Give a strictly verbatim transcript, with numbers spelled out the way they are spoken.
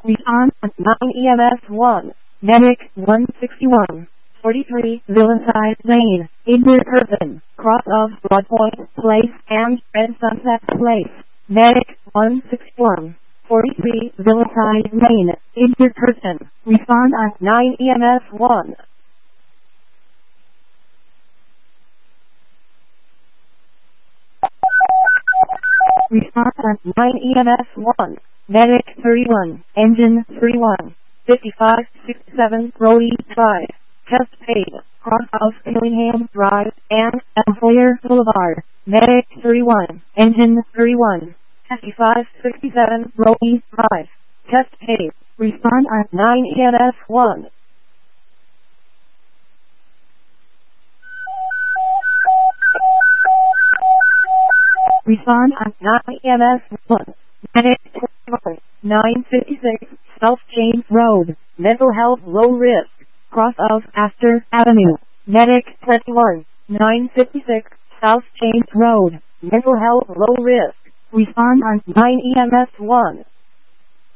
Respond on nine E M S one. Medic one sixty-one. forty-three, Villanside Lane, injured person, cross of Broadpoint Place and Red Sunset Place. Medic one sixty-one. forty-three, Villanside Lane, injured person. Respond on nine E M S one. Response on nine E M S one. Medic thirty-one, Engine thirty-one, fifty-five sixty-seven, Brody Drive. Test paid, cross of Dillingham Drive and Employer Boulevard. Medic thirty-one, Engine thirty-one, fifty-five sixty-seven, Brody Drive. Test paid. Respond on nine E M S one. Respond on nine E M S one. Medic twenty-one, nine fifty-six, South James Road, mental health low risk, cross of Astor Avenue. Medic twenty-one, nine fifty-six, South James Road, mental health low risk. Respond on nine E M S one.